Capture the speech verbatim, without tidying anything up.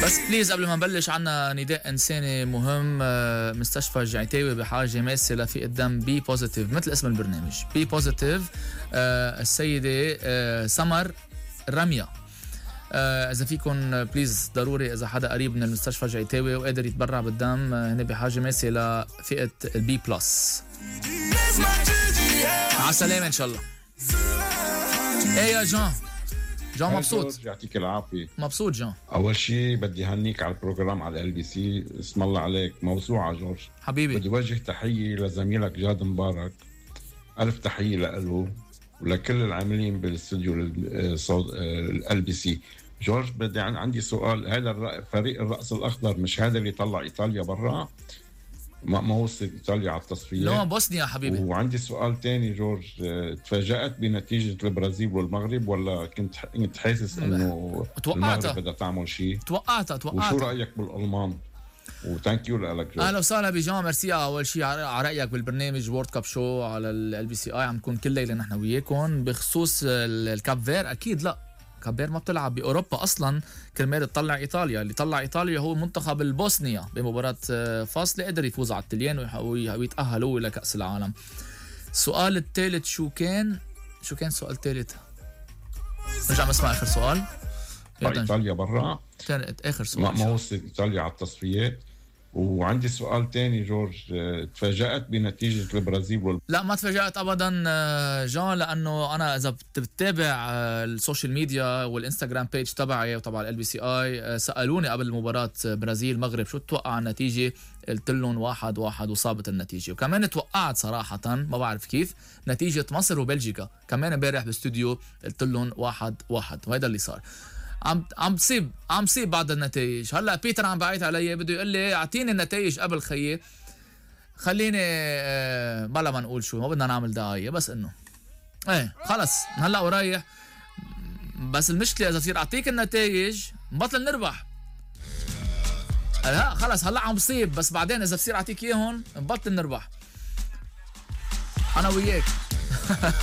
بس بليز قبل ما نبلش عنا نداء إنساني مهم. مستشفى الجعيتاوي بحاجة ماسة لفئة دم بي بوزيتيف مثل اسم البرنامج بي بوزيتيف. السيدة سمر رمية، إذا فيكن بليز ضروري إذا حدا قريب من المستشفى الجعيتاوي وقادر يتبرع بالدم هنا بحاجة ماسة لفئة البي بلس. مع السلامة إن شاء الله. إيه يا جان جان مبسوط؟ يعطيك العافية. مبسوط جان. أول شيء بدي هنيك على البروجرام على ال بي سي، اسم الله عليك موسوعة جورج حبيبي. بدي وجه تحية لزميلك جاد مبارك، ألف تحية له ولكل العاملين بالاستوديو ال بي سي. جورج بدي عندي سؤال، هذا فريق الرأس الأخضر مش هذا اللي طلع إيطاليا برا؟ ما ما وصل إيطاليا على التصفيات؟ لا بوسنيا حبيبي. وعندي سؤال تاني جورج، تفاجأت بنتيجة البرازيل والمغرب ولا كنت كنت حاسس إنه المغرب بدها تعمل شيء؟ توقعتها توقعتها. وشو رأيك بالألمان؟ وثانك يو لك جورج. اهلا وسهلا بجان، ميرسي اول شيء على رايك بالبرنامج وورد كاب شو على ال بي سي اي. عم نكون كل ليله نحن وياكم. بخصوص الكاب فير اكيد لا، كاب فير ما بتلعب باوروبا اصلا كرمال تطلع ايطاليا. اللي طلع ايطاليا هو منتخب البوسنيا بمباراه فاصله، قدر يفوز على الطليان ويتاهلوا الى كاس العالم. السؤال الثالث شو كان؟ شو كان السؤال الثالث؟ نرجع نسمع اخر سؤال. ايطاليا برا اخر سؤال. ما, ما وصلت ايطاليا على التصفيات. وعندي سؤال تاني جورج، تفاجأت بنتيجة البرازيل وال... لا ما تفاجأت أبدا جان، لأنه أنا إذا بتتابع السوشيال ميديا والإنستغرام بيج تبعي وطبعا ال بي سي آي سألوني قبل مباراة برازيل مغرب شو تتوقع النتيجة، قلت لهم واحد واحد وصابت النتيجة. وكمان توقعت صراحة ما بعرف كيف نتيجة مصر وبلجيكا كمان امبارح باستوديو، قلت لهم واحد واحد، وهذا اللي صار. عم عم بصيب عم بصيب بعض النتائج. هلا بيتر عم بعيط علي بده يقول لي اعطيني النتائج قبل خيي. خليني آه بلا ما نقول شو، ما بدنا نعمل دعايه، بس انه ايه خلص هلا ورايح. بس المشكله اذا بصير اعطيك النتائج بطل نربح. لا خلص هلا عم بصيب، بس بعدين اذا بصير اعطيك اياهم بطل نربح انا وياك.